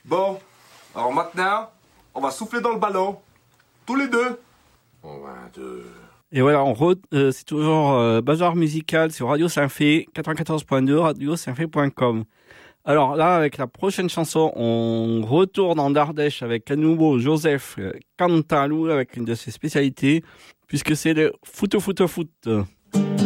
Bon, alors maintenant, on va souffler dans le ballon. Tous les deux. On va deux. Et voilà, c'est toujours Bazar Musical sur Radio Saint-Fé, 94.2, radiosaintfé.com. Alors là, avec la prochaine chanson, on retourne en Ardèche avec à nouveau Joseph Cantalou avec une de ses spécialités, puisque c'est le foot.